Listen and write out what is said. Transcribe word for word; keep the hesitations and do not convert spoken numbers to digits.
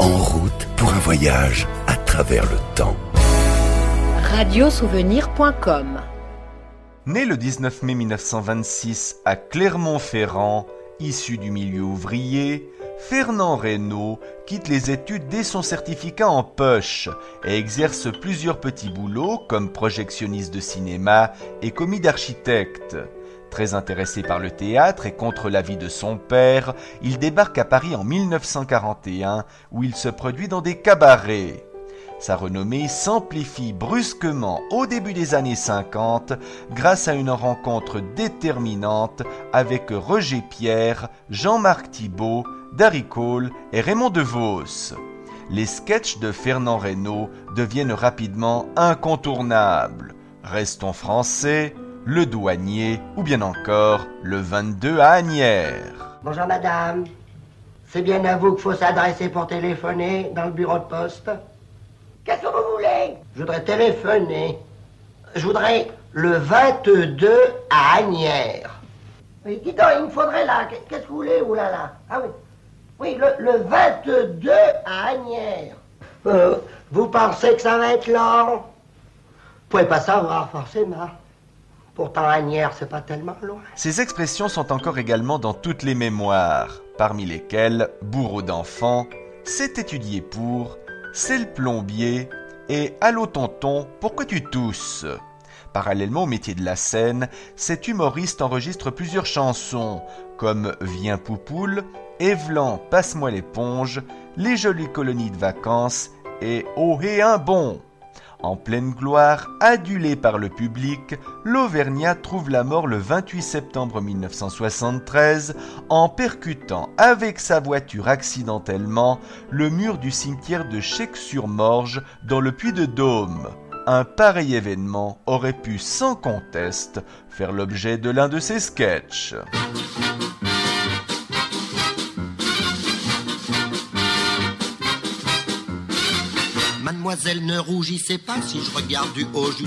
En route pour un voyage à travers le temps. radio souvenir point com. Né le dix-neuf mai mille neuf cent vingt-six à Clermont-Ferrand, issu du milieu ouvrier, Fernand Reynaud quitte les études dès son certificat en poche et exerce plusieurs petits boulots comme projectionniste de cinéma et commis d'architecte. Très intéressé par le théâtre et contre l'avis de son père, il débarque à Paris en mille neuf cent quarante et un où il se produit dans des cabarets. Sa renommée s'amplifie brusquement au début des années cinquante grâce à une rencontre déterminante avec Roger Pierre, Jean-Marc Thibault, Darry Cole et Raymond DeVos. Les sketchs de Fernand Reynaud deviennent rapidement incontournables. Restons français, Le Douanier ou bien encore Le vingt-deux à Asnières. Bonjour madame, c'est bien à vous qu'il faut s'adresser pour téléphoner dans le bureau de poste. Qu'est-ce que vous voulez? Je voudrais téléphoner. Je voudrais le vingt-deux à Asnières. Oui, dis donc, il me faudrait là. Qu'est-ce que vous voulez? Ouh là là. Ah oui. Oui, le, le vingt-deux à Asnières. Euh, vous pensez que ça va être lent? Vous pouvez pas savoir, forcément. Pourtant, Asnières, c'est pas tellement loin. Ces expressions sont encore également dans toutes les mémoires, parmi lesquelles Bourreau d'enfants, C'est étudié pour, C'est le plombier et Allô tonton, pourquoi tu tousses? Parallèlement au métier de la scène, cet humoriste enregistre plusieurs chansons, comme Viens Poupoule, Evlan, Passe-moi l'éponge, Les jolies colonies de vacances et Oh et un bon. En pleine gloire, adulé par le public, l'Auvergnat trouve la mort le vingt-huit septembre mille neuf cent soixante-treize en percutant avec sa voiture accidentellement le mur du cimetière de Checques-sur-Morge dans le Puy-de-Dôme. Un pareil événement aurait pu sans conteste faire l'objet de l'un de ses sketchs. Mademoiselle, ne rougissez pas si je regarde du haut.